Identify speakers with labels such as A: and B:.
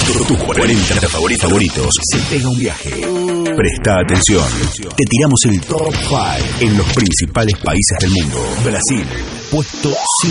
A: Tus 40 favoritos. Se pega un viaje. Presta atención. Te tiramos el top 5 en los principales países del mundo. Brasil, puesto 5.